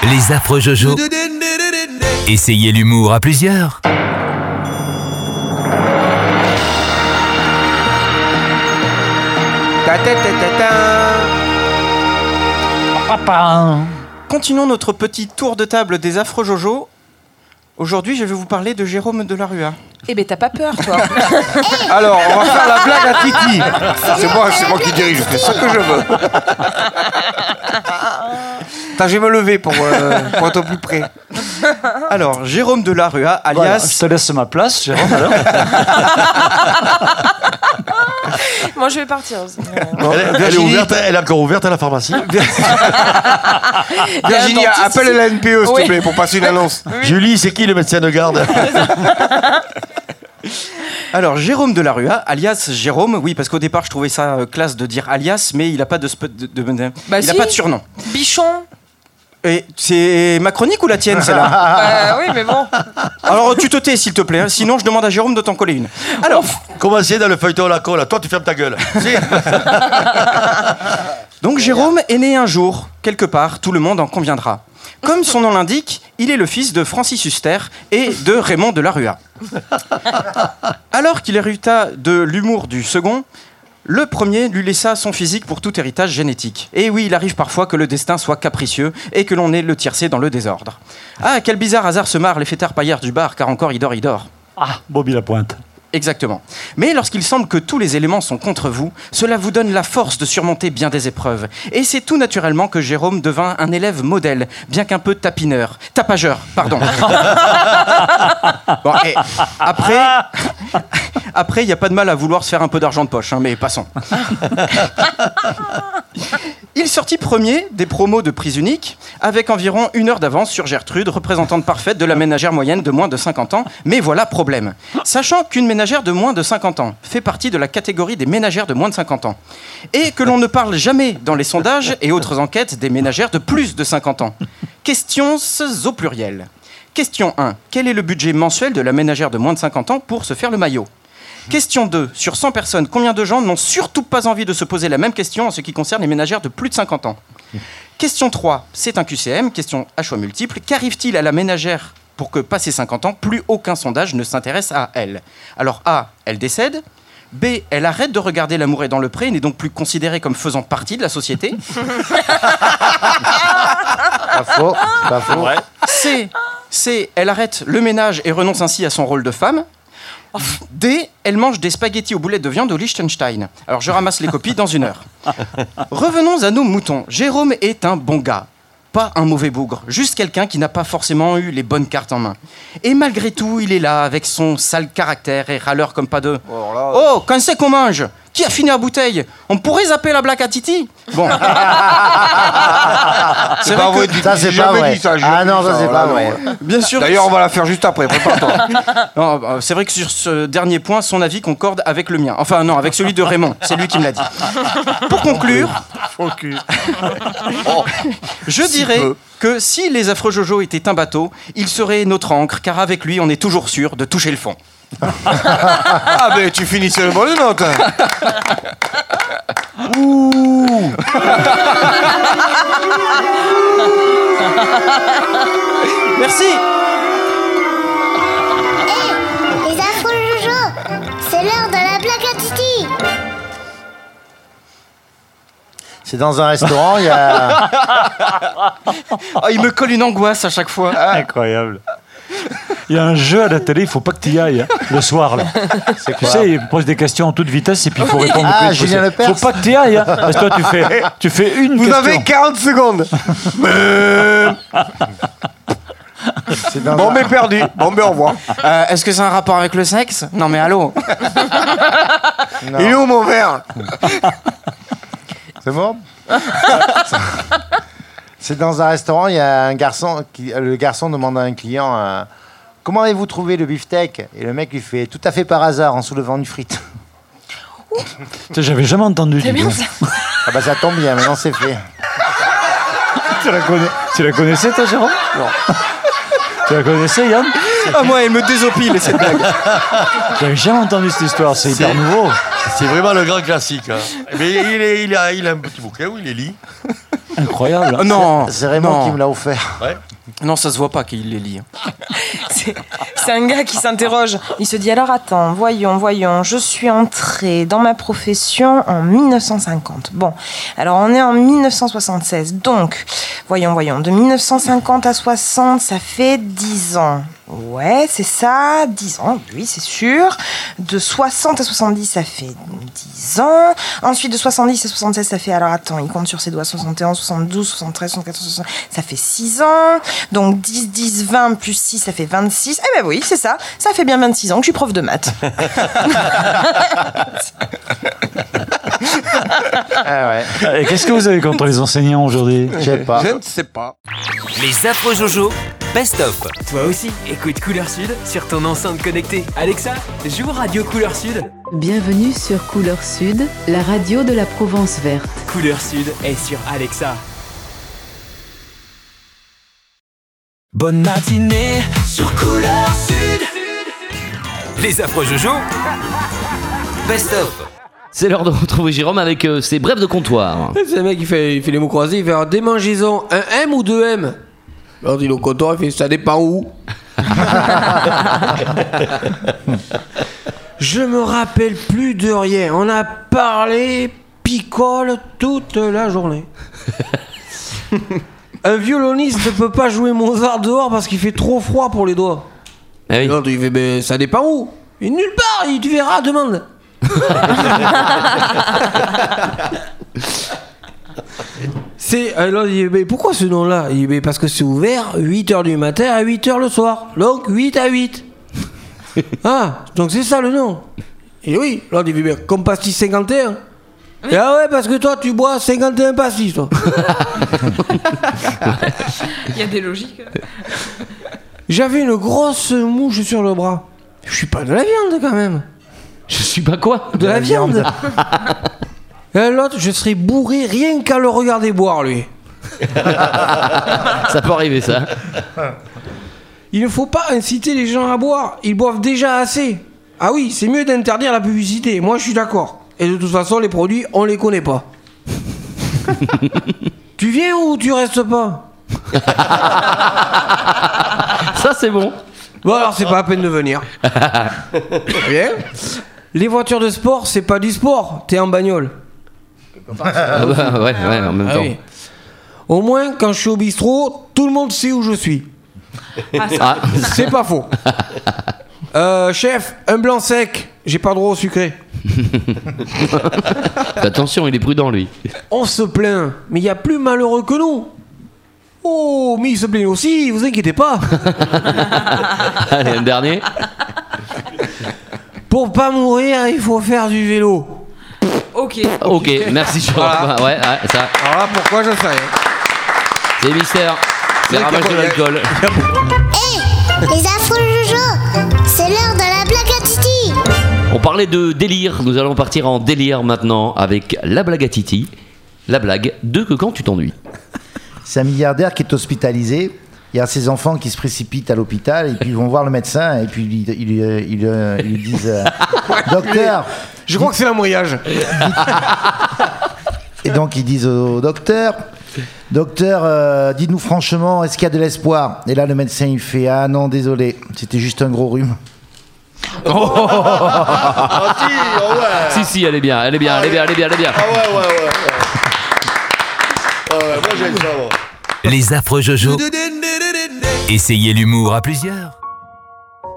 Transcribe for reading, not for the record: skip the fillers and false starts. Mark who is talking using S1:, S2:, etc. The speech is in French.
S1: Les affreux Jojo. Essayez l'humour à plusieurs.
S2: Continuons notre petit tour de table des affreux Jojo. Aujourd'hui, je vais vous parler de Jérôme Delarue.
S3: Eh ben t'as pas peur, toi.
S4: Alors, on va faire la blague à Titi. C'est moi qui dirige, je fais ce que je veux. Attends, je vais me lever pour être au plus près.
S2: Alors, Jérôme Delarue, alias...
S5: Voilà, je te laisse ma place, Jérôme, alors.
S3: Moi, je vais partir.
S6: Elle est encore ouverte à la pharmacie.
S4: Virginie, appelle la NPE, s'il te plaît, pour passer une annonce.
S6: Oui. Julie, c'est qui le médecin de garde?
S2: Alors, Jérôme Delarue, alias Jérôme, oui, parce qu'au départ, je trouvais ça classe de dire alias, mais il n'a pas de surnom.
S3: Bichon.
S2: Et c'est ma chronique ou la tienne, celle-là?
S3: Oui, mais bon.
S2: Alors, tu te tais, s'il te plaît, hein, sinon je demande à Jérôme de t'en coller une. Alors,
S6: commencez dans le feuilleton à la colle. Toi, tu fermes ta gueule.
S2: Donc, Jérôme est né un jour, quelque part, tout le monde en conviendra. Comme son nom l'indique, il est le fils de Francis Huster et de Raymond Delarue. Alors qu'il hérita de l'humour du second, le premier lui laissa son physique pour tout héritage génétique. Et oui, il arrive parfois que le destin soit capricieux et que l'on ait le tiercé dans le désordre. Ah, quel bizarre hasard se marre les fêtards paillards du bar, car encore il dort.
S5: Ah, Bobby Lapointe.
S2: Exactement. Mais lorsqu'il semble que tous les éléments sont contre vous, cela vous donne la force de surmonter bien des épreuves. Et c'est tout naturellement que Jérôme devint un élève modèle, bien qu'un peu tapageur, pardon. Bon, et après, il n'y a pas de mal à vouloir se faire un peu d'argent de poche, hein, mais passons. Il sortit premier des promos de prise unique, avec environ 1 heure d'avance sur Gertrude, représentante parfaite de la ménagère moyenne de moins de 50 ans. Mais voilà problème. Sachant qu'une ménagère de moins de 50 ans fait partie de la catégorie des ménagères de moins de 50 ans, et que l'on ne parle jamais dans les sondages et autres enquêtes des ménagères de plus de 50 ans. Questions au pluriel. Question 1. Quel est le budget mensuel de la ménagère de moins de 50 ans pour se faire le maillot ? Question 2. Sur 100 personnes, combien de gens n'ont surtout pas envie de se poser la même question en ce qui concerne les ménagères de plus de 50 ans ? Question 3. C'est un QCM, question à choix multiples. Qu'arrive-t-il à la ménagère pour que, passé 50 ans, plus aucun sondage ne s'intéresse à elle ? Alors A. Elle décède. B. Elle arrête de regarder L'amour est dans le pré et n'est donc plus considérée comme faisant partie de la société.
S4: Pas faux.
S6: Ouais.
S2: C. Elle arrête le ménage et renonce ainsi à son rôle de femme. D. Elle mange des spaghettis aux boulettes de viande au Liechtenstein. Alors je ramasse les copies dans 1 heure. Revenons à nos moutons. Jérôme est un bon gars. Pas un mauvais bougre, juste quelqu'un qui n'a pas forcément eu les bonnes cartes en main. Et malgré tout, il est là avec son sale caractère et râleur comme pas deux. Oh, quand c'est qu'on mange ? Qui a fini la bouteille ? On pourrait zapper la blague à Titi ? Bon.
S4: C'est pas vrai.
S7: Ça, c'est pas vrai. Ah non, ça, c'est pas vrai.
S2: Bien sûr.
S4: D'ailleurs, on va la faire juste après. Prépare-toi.
S2: Non, c'est vrai que sur ce dernier point, son avis concorde avec le mien. Enfin, non, avec celui de Raymond. C'est lui qui me l'a dit. Pour conclure, je dirais que si les affreux Jojo étaient un bateau, il serait notre ancre, car avec lui, on est toujours sûr de toucher le fond.
S4: Ah, ben tu finis sur une bonne note. Ouh.
S2: Merci.
S8: Les affreux Jojo, c'est l'heure de la blague à Titi.
S7: C'est dans un restaurant, il y a...
S2: Oh, il me colle une angoisse à chaque fois.
S5: Incroyable. Il y a un jeu à la télé, il ne faut pas que tu y ailles le soir. Là. Tu sais, il pose des questions en toute vitesse et puis il faut répondre.
S7: Ah, Julien Lepers.
S5: Il ne faut pas que tu y ailles. Hein, parce que toi, tu fais une
S4: Vous
S5: question.
S4: avez 40 secondes. Bon, mais perdu. Bon, mais au revoir.
S2: Est-ce que c'est un rapport avec le sexe ? Non, mais allô.
S4: Il est où mon verre ?
S7: C'est bon. C'est dans un restaurant, il y a un garçon, le garçon demande à un client comment avez-vous trouvé le beefsteak ? Et le mec lui fait tout à fait par hasard en soulevant une frite.
S5: J'avais jamais entendu.
S3: C'est bien ça.
S7: Ah bah ça tombe bien, maintenant c'est fait.
S5: Tu la connaissais, toi, Jérôme ?
S7: Non.
S5: Tu la connaissais, Yann ?
S2: Ah, moi, elle me désopile, cette blague.
S5: J'avais jamais entendu cette histoire, c'est hyper nouveau.
S6: C'est vraiment le grand classique. Hein. Mais il a un petit bouquin où il les lit.
S5: Incroyable.
S2: Non,
S7: C'est Raymond
S2: non.
S7: qui me l'a offert.
S2: Non, ça se voit pas qu'il les lit.
S3: C'est un gars qui s'interroge. Il se dit alors attends, voyons. Je suis entré dans ma profession en 1950. Bon, alors on est en 1976. Donc, voyons. De 1950 à 60, ça fait 10 ans. Ouais, c'est ça, 10 ans, oui, c'est sûr. De 60 à 70, ça fait 10 ans. Ensuite, de 70 à 76, ça fait... Alors, attends, il compte sur ses doigts. 71, 72, 73, 74, 75... Ça fait 6 ans. Donc, 10, 20 plus 6, ça fait 26. Eh ben oui, c'est ça. Ça fait bien 26 ans que je suis prof de maths.
S7: Ah ouais.
S5: Et qu'est-ce que vous avez contre les enseignants aujourd'hui?
S7: Je sais pas.
S4: Je ne sais pas.
S1: Les affreux Jojo, best-of.
S9: Toi aussi, écoute Couleur Sud sur ton enceinte connectée. Alexa, joue Radio Couleur Sud.
S10: Bienvenue sur Couleur Sud, la radio de la Provence verte.
S9: Couleur Sud est sur Alexa. Bonne matinée sur Couleur Sud.
S1: Les affreux Jojo, best-of.
S11: C'est l'heure de retrouver Jérôme avec ses brèves de comptoir.
S12: C'est le mec qui fait les mots croisés, il fait démangeaison, un M ou deux M? Alors il est au comptoir, il fait ça dépend où. Je me rappelle plus de rien. On a parlé picole toute la journée. Un violoniste ne peut pas jouer Mozart dehors parce qu'il fait trop froid pour les doigts.
S11: Ah oui.
S12: Alors il fait mais ça dépend où? Et nulle part, tu verras, demande. Alors il dit mais pourquoi ce nom-là? Il dit mais parce que c'est ouvert 8h du matin à 8h le soir. Donc 8 à 8. Ah, donc c'est ça le nom. Et oui, alors il dit mais comme pastis 51. Et ah ouais, parce que toi tu bois 51 pastis toi.
S3: Il y a des logiques.
S12: J'avais une grosse mouche sur le bras. Je suis pas de la viande quand même.
S11: Je suis pas quoi?
S12: De la viande. Et l'autre, je serais bourré rien qu'à le regarder boire, lui.
S11: Ça peut arriver, ça.
S12: Il ne faut pas inciter les gens à boire. Ils boivent déjà assez. Ah oui, c'est mieux d'interdire la publicité. Moi, je suis d'accord. Et de toute façon, les produits, on les connaît pas. Tu viens ou tu restes pas?
S11: Ça, c'est bon.
S12: Bon, alors, c'est pas la peine de venir. Bien. Les voitures de sport, c'est pas du sport. T'es en bagnole.
S11: Ah bah, ouais, en même temps.
S12: Oui. Au moins, quand je suis au bistrot, tout le monde sait où je suis.
S11: Ah.
S12: C'est pas faux. Chef, un blanc sec. J'ai pas droit au sucré.
S11: Attention, il est prudent, lui.
S12: On se plaint, mais il y a plus malheureux que nous. Oh, mais il se plaint aussi, vous inquiétez pas.
S11: Allez, un dernier.
S12: Pour pas mourir, il faut faire du vélo.
S3: Ok,
S11: merci, Jérôme.
S12: Voilà.
S11: Ouais, ça.
S12: Alors là, pourquoi je sais?
S11: C'est mystère. C'est ramasse de l'alcool.
S8: Les affreux Jojo, c'est l'heure de la blague à Titi.
S11: On parlait de délire. Nous allons partir en délire maintenant avec la blague à Titi. La blague de que quand tu t'ennuies.
S7: C'est un milliardaire qui est hospitalisé. Il y a ses enfants qui se précipitent à l'hôpital et puis ils vont voir le médecin et puis ils lui disent docteur.
S12: Je crois que c'est un mouillage.
S7: Et donc ils disent au docteur, dites-nous franchement, est-ce qu'il y a de l'espoir? Et là le médecin il fait ah non désolé, c'était juste un gros rhume.
S11: Si, elle est bien.
S6: Ah ouais, moi j'aime ça, moi.
S1: Les affreux Jojo. Essayez l'humour à plusieurs.